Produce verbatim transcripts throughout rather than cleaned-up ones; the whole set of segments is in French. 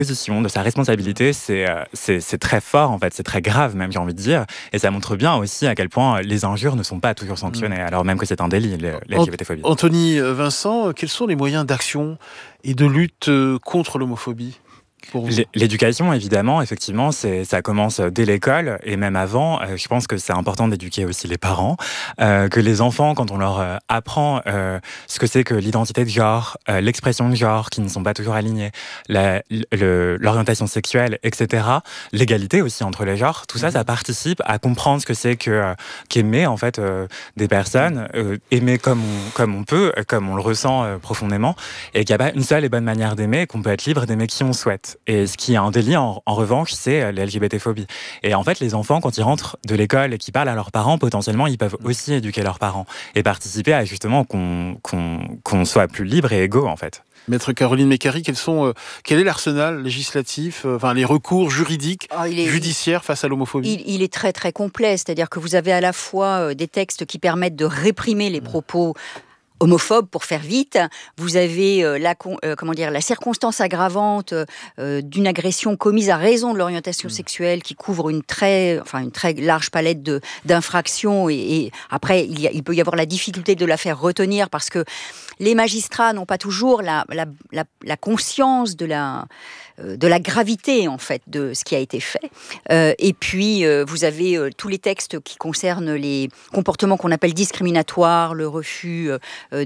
position, de sa responsabilité, c'est, euh, c'est, c'est très fort en fait, c'est très grave même, j'ai envie de dire, et ça montre bien aussi à quel point les injures ne sont pas toujours sanctionnées, mmh. alors même que c'est un délit, les, les L G B T phobie. Anthony Vincent, quels sont les moyens d'action et de lutte contre l'homophobie ? L'éducation, évidemment, effectivement, c'est, ça commence dès l'école et même avant. Euh, je pense que c'est important d'éduquer aussi les parents, euh, que les enfants, quand on leur euh, apprend euh, ce que c'est que l'identité de genre, euh, l'expression de genre, qui ne sont pas toujours alignées, la, le, l'orientation sexuelle, et cetera, l'égalité aussi entre les genres, tout ça, mmh. ça participe à comprendre ce que c'est que euh, qu'aimer en fait euh, des personnes, euh, aimer comme on, comme on peut, comme on le ressent euh, profondément, et qu'il n'y a pas une seule et bonne manière d'aimer, qu'on peut être libre d'aimer qui on souhaite. Et ce qui est un délit, en, en revanche, c'est les L G B T phobies. Et en fait, les enfants, quand ils rentrent de l'école et qu'ils parlent à leurs parents, potentiellement, ils peuvent aussi éduquer leurs parents et participer à justement qu'on, qu'on, qu'on soit plus libre et égaux, en fait. Maître Caroline Mécari, quels sont, euh, quel est l'arsenal législatif, euh, enfin les recours juridiques, oh, est, judiciaires face à l'homophobie ? il, il est très très complet, c'est-à-dire que vous avez à la fois euh, des textes qui permettent de réprimer les propos homophobe, pour faire vite. Vous avez euh, la, euh, comment dire, la circonstance aggravante euh, d'une agression commise à raison de l'orientation mmh. sexuelle qui couvre une très, enfin, une très large palette de, d'infractions. Et, et après, il, y a, il peut y avoir la difficulté de la faire retenir parce que les magistrats n'ont pas toujours la, la, la, la conscience de la, euh, de la gravité, en fait, de ce qui a été fait. Euh, et puis, euh, vous avez euh, tous les textes qui concernent les comportements qu'on appelle discriminatoires, le refus euh,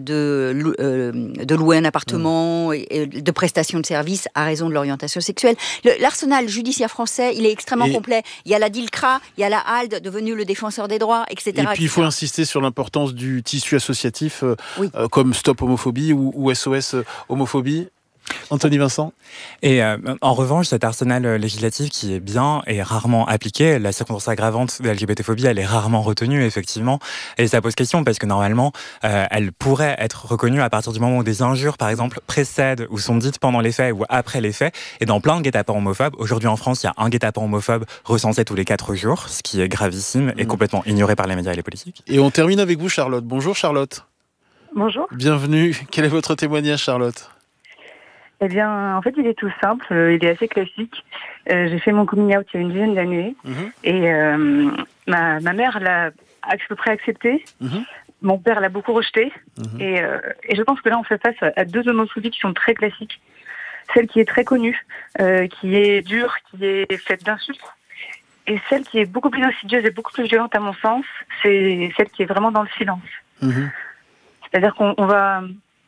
De, euh, de louer un appartement, mmh. et, et de prestations de services à raison de l'orientation sexuelle. Le, l'arsenal judiciaire français, il est extrêmement et complet. Il y a la DILCRA, il y a la H A L D, devenue le défenseur des droits, et cetera. Et puis il faut insister sur l'importance du tissu associatif, euh, oui. euh, comme Stop Homophobie ou, ou S O S Homophobie. Anthony Vincent. Et euh, en revanche, cet arsenal législatif qui est bien est rarement appliqué. La circonstance aggravante de la L G B T phobie, elle est rarement retenue, effectivement. Et ça pose question parce que normalement, euh, elle pourrait être reconnue à partir du moment où des injures, par exemple, précèdent ou sont dites pendant les faits ou après les faits. Et dans plein de guet-apens homophobes, aujourd'hui en France, il y a un guet-apens homophobe recensé tous les quatre jours, ce qui est gravissime et mmh. complètement ignoré par les médias et les politiques. Et on termine avec vous, Charlotte. Bonjour, Charlotte. Bonjour. Bienvenue. Quel est votre témoignage, Charlotte ? Eh bien, en fait, il est tout simple, il est assez classique. Euh, j'ai fait mon coming out il y a une dizaine d'années, mmh. et euh, ma, ma mère l'a à peu près accepté. Mmh. Mon père l'a beaucoup rejeté, mmh. et, euh, et je pense que là, on fait face à, à deux homophobies qui sont très classiques. Celle qui est très connue, euh, qui est dure, qui est faite d'insultes, et celle qui est beaucoup plus insidieuse et beaucoup plus violente à mon sens, c'est celle qui est vraiment dans le silence. Mmh. C'est-à-dire qu'on on va,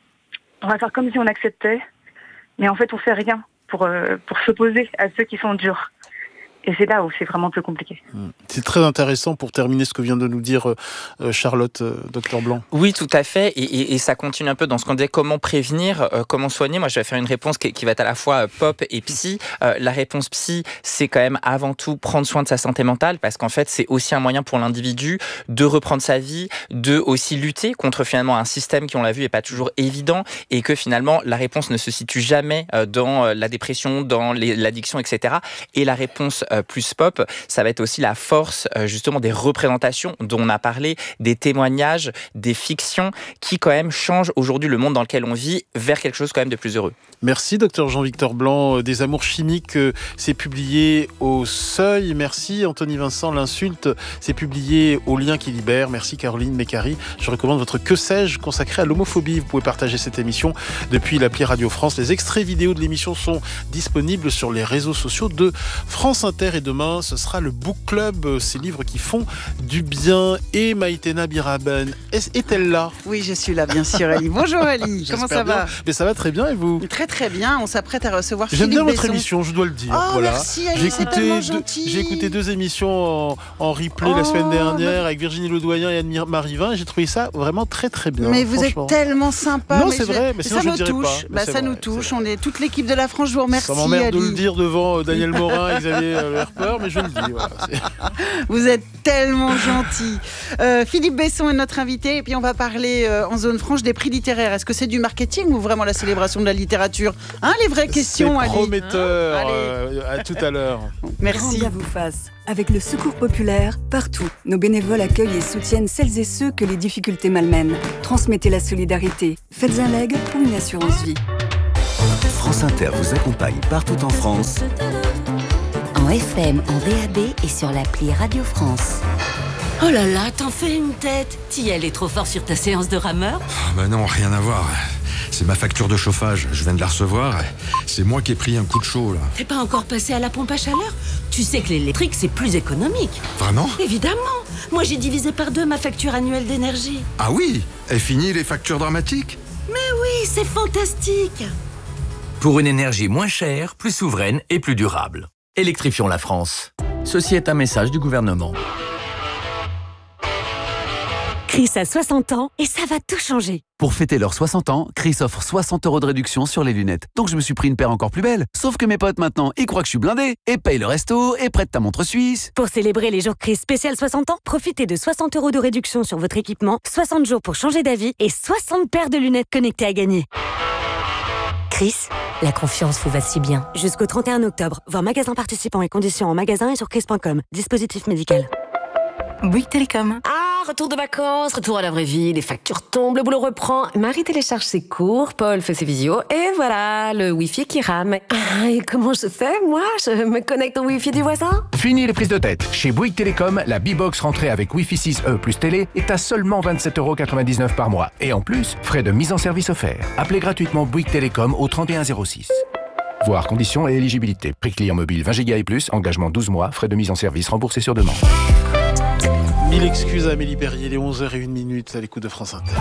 on va faire comme si on acceptait, mais en fait, on fait rien pour, euh, pour s'opposer à ceux qui sont durs. Et c'est là où c'est vraiment plus compliqué. C'est très intéressant pour terminer ce que vient de nous dire euh, Charlotte, euh, docteur Blanc. Oui, tout à fait. Et, et, et ça continue un peu dans ce qu'on disait, comment prévenir, euh, comment soigner. Moi, je vais faire une réponse qui, qui va être à la fois euh, pop et psy. Euh, la réponse psy, c'est quand même avant tout prendre soin de sa santé mentale, parce qu'en fait, c'est aussi un moyen pour l'individu de reprendre sa vie, de aussi lutter contre finalement un système qui, on l'a vu, n'est pas toujours évident, et que finalement, la réponse ne se situe jamais euh, dans euh, la dépression, dans les, l'addiction, et cetera. Et la réponse euh, plus pop, ça va être aussi la force euh, justement des représentations dont on a parlé, des témoignages, des fictions qui quand même changent aujourd'hui le monde dans lequel on vit vers quelque chose quand même de plus heureux. Merci docteur Jean-Victor Blanc. Des amours chimiques, euh, c'est publié au Seuil. Merci Anthony Vincent. L'insulte, c'est publié au Lien qui libère. Merci Caroline Mécari. Je recommande votre Que sais-je consacré à l'homophobie. Vous pouvez partager cette émission depuis l'appli Radio France. Les extraits vidéo de l'émission sont disponibles sur les réseaux sociaux de France Inter. Et demain, ce sera le Book Club, ces livres qui font du bien. Et Maïtena Biraben, est-elle là ? Oui, je suis là, bien sûr, Ali. Bonjour Ali, comment ça va ? Mais ça va très bien, et vous ? Très très bien, on s'apprête à recevoir J'aime Philippe bien votre Besson. émission, je dois le dire. Oh, voilà. Merci Ali, j'ai c'est écouté tellement deux, gentil. J'ai écouté deux émissions en, en replay oh, la semaine dernière mais... avec Virginie Ledoyen et Anne-Marie Vin, et j'ai trouvé ça vraiment très très bien. Mais vous êtes tellement sympa. Non, mais c'est je... vrai, mais sinon ça je nous ne dirais touche. pas. Bah, ça vrai, nous touche, on est toute l'équipe de la France, je vous remercie. Ça m'emmerde Ali. de le dire devant Daniel Morin et Xavier Herper, mais je le dis. Voilà, vous êtes tellement gentil. Euh, Philippe Besson est notre invité, et puis on va parler euh, en zone franche des prix littéraires. Est-ce que c'est du marketing ou vraiment la célébration de la littérature ? Hein, les vraies questions, c'est Ali. Prometteur. Hein euh, à tout à l'heure. Merci. Grand bien vous fasse. Avec le Secours Populaire, partout, nos bénévoles accueillent et soutiennent celles et ceux que les difficultés malmènent. Transmettez la solidarité. Faites un leg pour une assurance vie. France Inter vous accompagne partout en France. En F M, en D A B et sur l'appli Radio France. Oh là là, t'en fais une tête. T'y allais trop fort sur ta séance de rameur? Ah bah non, rien à voir. C'est ma facture de chauffage, je viens de la recevoir. C'est moi qui ai pris un coup de chaud, là. T'es pas encore passé à la pompe à chaleur? Tu sais que l'électrique, c'est plus économique. Vraiment? Évidemment. Moi, j'ai divisé par deux ma facture annuelle d'énergie. Ah oui? Et fini les factures dramatiques? Mais oui, c'est fantastique. Pour une énergie moins chère, plus souveraine et plus durable. Électrifions la France. Ceci est un message du gouvernement. Chris a soixante ans et ça va tout changer. Pour fêter leurs soixante ans, Chris offre soixante euros de réduction sur les lunettes. Donc je me suis pris une paire encore plus belle. Sauf que mes potes maintenant, ils croient que je suis blindé et payent le resto et prêtent ta montre suisse. Pour célébrer les jours Chris spécial soixante ans, profitez de soixante euros de réduction sur votre équipement, soixante jours pour changer d'avis et soixante paires de lunettes connectées à gagner. Chris, la confiance vous va si bien. Jusqu'au trente et un octobre, voir magasin participants et conditions en magasin et sur chris point com. Dispositif médical. Bouygues Télécom. Ah, retour de vacances, retour à la vraie vie, les factures tombent, le boulot reprend. Marie télécharge ses cours, Paul fait ses visios, et voilà, le Wi-Fi qui rame. Ah, et comment je fais, moi? Je me connecte au Wi-Fi du voisin? Fini les prises de tête. Chez Bouygues Télécom, la B-Box rentrée avec Wi-Fi six E plus télé est à seulement vingt-sept euros quatre-vingt-dix-neuf par mois. Et en plus, frais de mise en service offerts. Appelez gratuitement Bouygues Télécom au trente et un zéro six. Voir conditions et éligibilité. Prix client mobile vingt gigas et plus, engagement douze mois, frais de mise en service remboursés sur demande. Mille excuses à Amélie Berrier, les onze heures zéro un à l'écoute de France Inter.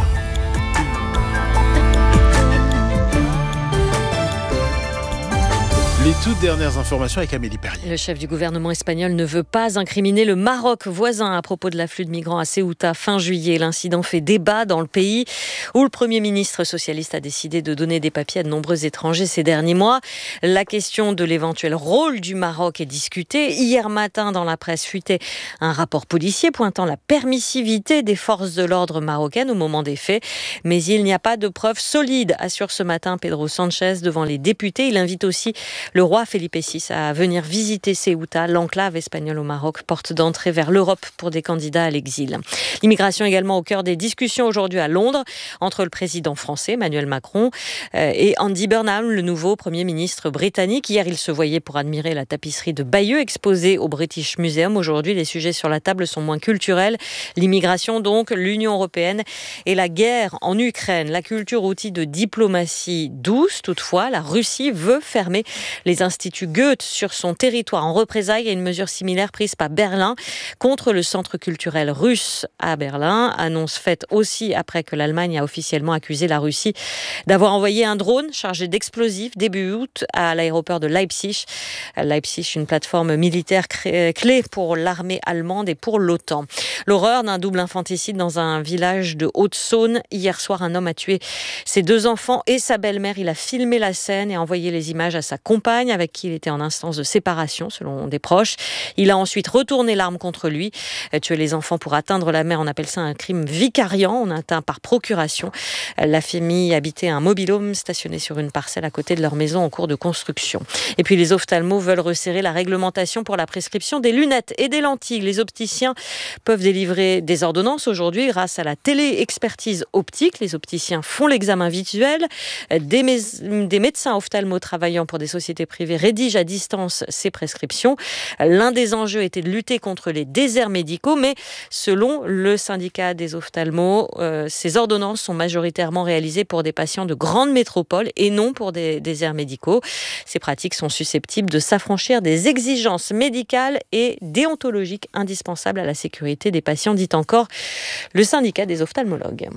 Les toutes dernières informations avec Amélie Berrier. Le chef du gouvernement espagnol ne veut pas incriminer le Maroc voisin à propos de l'afflux de migrants à Ceuta fin juillet. L'incident fait débat dans le pays où le Premier ministre socialiste a décidé de donner des papiers à de nombreux étrangers ces derniers mois. La question de l'éventuel rôle du Maroc est discutée. Hier matin, dans la presse, fuitait un rapport policier pointant la permissivité des forces de l'ordre marocaines au moment des faits. Mais il n'y a pas de preuves solides, assure ce matin Pedro Sanchez devant les députés. Il invite aussi le roi Felipe six à venir visiter Ceuta, l'enclave espagnole au Maroc, porte d'entrée vers l'Europe pour des candidats à l'exil. L'immigration également au cœur des discussions aujourd'hui à Londres entre le président français Emmanuel Macron et Andy Burnham, le nouveau Premier ministre britannique. Hier, il se voyait pour admirer la tapisserie de Bayeux exposée au British Museum. Aujourd'hui, les sujets sur la table sont moins culturels. L'immigration donc, l'Union européenne et la guerre en Ukraine. La culture, outil de diplomatie douce. Toutefois, la Russie veut fermer les instituts Goethe sur son territoire en représailles à une mesure similaire prise par Berlin contre le centre culturel russe à Berlin. Annonce faite aussi après que l'Allemagne a officiellement accusé la Russie d'avoir envoyé un drone chargé d'explosifs début août à l'aéroport de Leipzig. Leipzig, une plateforme militaire clé pour l'armée allemande et pour l'OTAN. L'horreur d'un double infanticide dans un village de Haute-Saône. Hier soir, un homme a tué ses deux enfants et sa belle-mère. Il a filmé la scène et envoyé les images à sa compagne avec qui il était en instance de séparation selon des proches. Il a ensuite retourné l'arme contre lui. Tuer les enfants pour atteindre la mère, on appelle ça un crime vicariant. On atteint par procuration. La famille habitait un mobil-home stationné sur une parcelle à côté de leur maison en cours de construction. Et puis les ophtalmos veulent resserrer la réglementation pour la prescription des lunettes et des lentilles. Les opticiens peuvent délivrer des ordonnances aujourd'hui grâce à la télé-expertise optique. Les opticiens font l'examen visuel. Des, mé- des médecins ophtalmos travaillant pour des sociétés privées rédigent à distance ces prescriptions. L'un des enjeux était de lutter contre les déserts médicaux, mais selon le syndicat des ophtalmos, euh, ces ordonnances sont majoritairement réalisées pour des patients de grandes métropoles et non pour des déserts médicaux. Ces pratiques sont susceptibles de s'affranchir des exigences médicales et déontologiques indispensables à la sécurité des patients, dit encore le syndicat des ophtalmologues.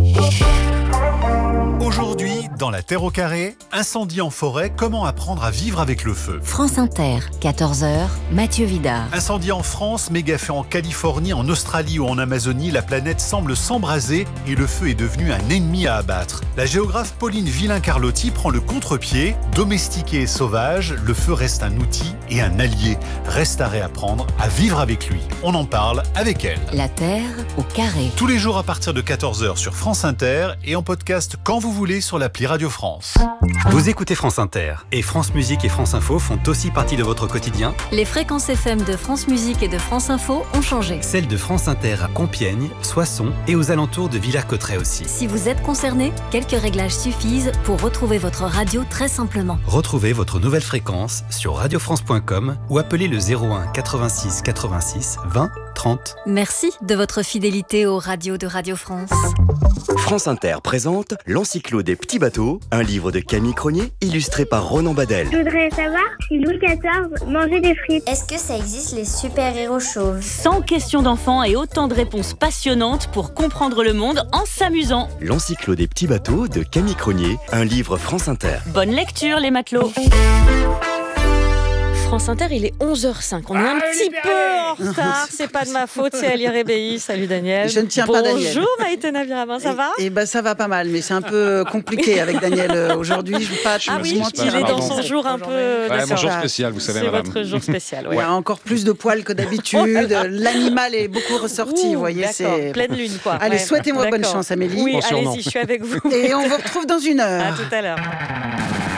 Aujourd'hui, dans La Terre au carré, incendie en forêt, comment apprendre à vivre avec le feu? France Inter, quatorze heures, Mathieu Vidard. Incendie en France, méga-feu en Californie, en Australie ou en Amazonie, la planète semble s'embraser et le feu est devenu un ennemi à abattre. La géographe Pauline Villain-Carlotti prend le contre-pied. Domestiqué et sauvage, le feu reste un outil et un allié. Reste à réapprendre à vivre avec lui. On en parle avec elle. La Terre au carré. Tous les jours à partir de quatorze heures sur France Inter et en podcast quand vous voulez sur l'appli l'appli Radio France. Vous écoutez France Inter et France Musique et France Info font aussi partie de votre quotidien. Les fréquences F M de France Musique et de France Info ont changé. Celles de France Inter à Compiègne, Soissons et aux alentours de Villers-Cotterêts aussi. Si vous êtes concerné, quelques réglages suffisent pour retrouver votre radio très simplement. Retrouvez votre nouvelle fréquence sur radio france point com ou appelez le zéro un quatre-vingt-six quatre-vingt-six vingt trente. Merci de votre fidélité aux radios de Radio France. France Inter présente l'Encyclo des petits bateaux, un livre de Camille Cronier illustré par Ronan Badel. Je voudrais savoir si Louis quatorze mangeait des frites. Est-ce que ça existe les super-héros chauves? cent questions d'enfants et autant de réponses passionnantes pour comprendre le monde en s'amusant. L'Encyclo des petits bateaux de Camille Cronier, un livre France Inter. Bonne lecture les matelots. France Inter, il est onze heures cinq. On est un petit peu en retard. C'est pas de ma faute, c'est Ali Rebéi. Salut Daniel. Je ne tiens pas Daniel. Bonjour Maïté Naviraman, ça va? Eh ben ça va pas mal, mais c'est un peu compliqué avec Daniel euh, aujourd'hui. Je pas. Ah oui, il est dans son jour un peu. Ouais, mon jour spécial, vous savez, c'est madame. C'est votre jour spécial. Oui. Il y a encore plus de poils que d'habitude. L'animal est beaucoup ressorti, Ouh, vous voyez. C'est pleine lune, quoi. Allez, ouais. souhaitez-moi bonne chance, Amélie. Oui, allez-y, je suis avec vous. Et on vous retrouve dans une heure. À tout à l'heure.